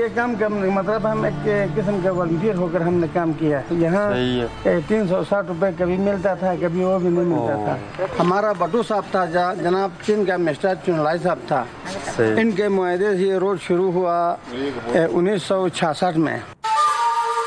ये काम करने मतलब हम एक किस्म का वॉलंटियर होकर हमने काम किया। यहाँ 360 रुपए कभी मिलता था, कभी वो भी नहीं मिलता था। हमारा बटू साहब था, जनाब चीन का मिस्टर चुनलाई साहब था, इनके मुआहदे से ये रोड शुरू हुआ 1966 में।